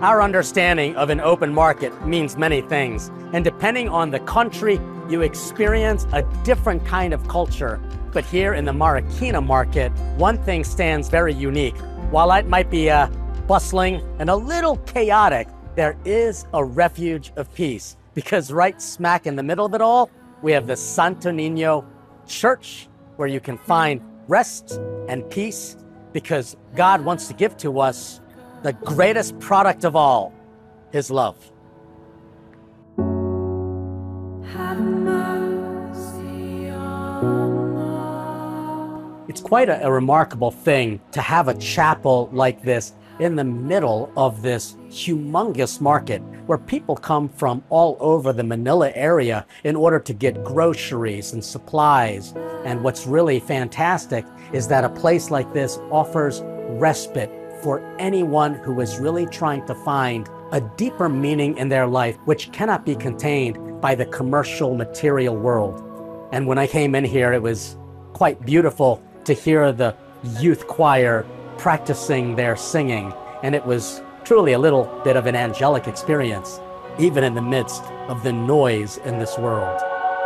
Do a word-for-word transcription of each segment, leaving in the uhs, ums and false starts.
Our understanding of an open market means many things, and depending on the country, you experience a different kind of culture. But here in the Marikina market, one thing stands very unique. While it might be uh, bustling and a little chaotic, there is a refuge of peace, because right smack in the middle of it all, we have the Santo Niño Church, where you can find rest and peace, because God wants to give to us the greatest product of all, His love. Have mercy on us. It's quite a, a remarkable thing to have a chapel like this in the middle of this humongous market, where people come from all over the Manila area in order to get groceries and supplies. And what's really fantastic is that a place like this offers respite for anyone who is really trying to find a deeper meaning in their life, which cannot be contained by the commercial material world. And when I came in here, it was quite beautiful to hear the youth choir practicing their singing. And it was truly a little bit of an angelic experience, even in the midst of the noise in this world.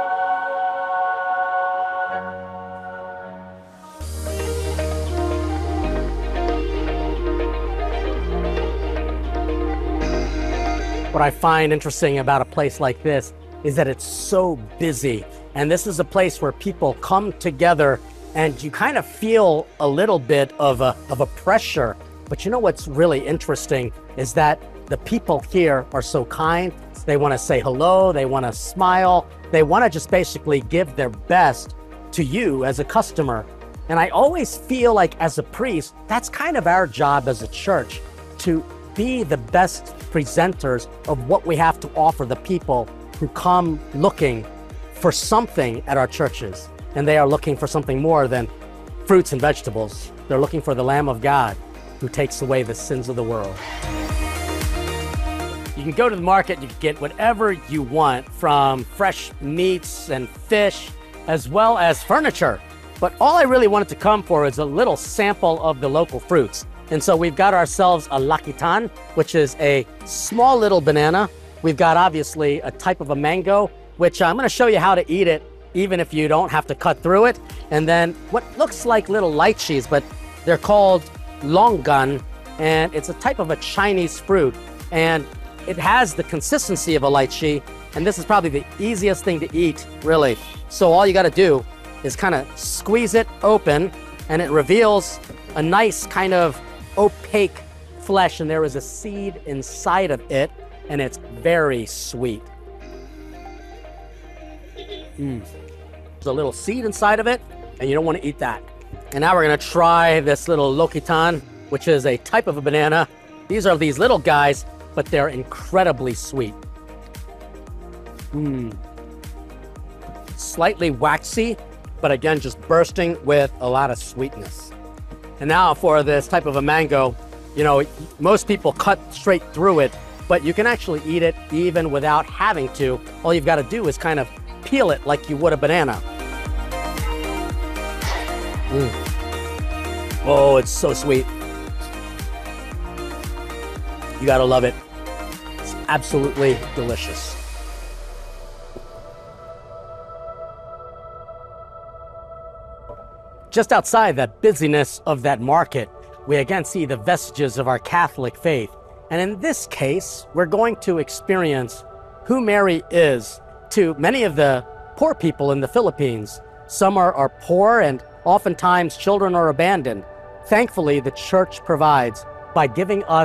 What I find interesting about a place like this is that it's so busy. And this is a place where people come together and you kind of feel a little bit of a, of a pressure. But you know what's really interesting is that the people here are so kind. They want to say hello, they want to smile, they want to just basically give their best to you as a customer. And I always feel like as a priest, that's kind of our job as a church, to be the best presenters of what we have to offer the people who come looking for something at our churches. And they are looking for something more than fruits and vegetables. They're looking for the Lamb of God who takes away the sins of the world. You can go to the market, you can get whatever you want, from fresh meats and fish, as well as furniture. But all I really wanted to come for is a little sample of the local fruits. And so we've got ourselves a lakitan, which is a small little banana. We've got obviously a type of a mango, which I'm gonna show you how to eat it, even if you don't have to cut through it. And then what looks like little lychees, but they're called longan, and it's a type of a Chinese fruit. And it has the consistency of a lychee, and this is probably the easiest thing to eat, really. So all you gotta do is kind of squeeze it open, and it reveals a nice kind of opaque flesh, and there is a seed inside of it, and it's very sweet. Mm. There's a little seed inside of it, and you don't want to eat that. And now we're gonna try this little lokitan, which is a type of a banana. These are these little guys, but they're incredibly sweet. Mm. Slightly waxy, but again, just bursting with a lot of sweetness. And now for this type of a mango, you know, most people cut straight through it, but you can actually eat it even without having to. All you've got to do is kind of peel it like you would a banana. Mm. Oh, it's so sweet. You gotta love it. It's absolutely delicious. Just outside that busyness of that market, we again see the vestiges of our Catholic faith. And in this case, we're going to experience who Mary is to many of the poor people in the Philippines. Some are, are poor, and oftentimes children are abandoned. Thankfully, the church provides by giving us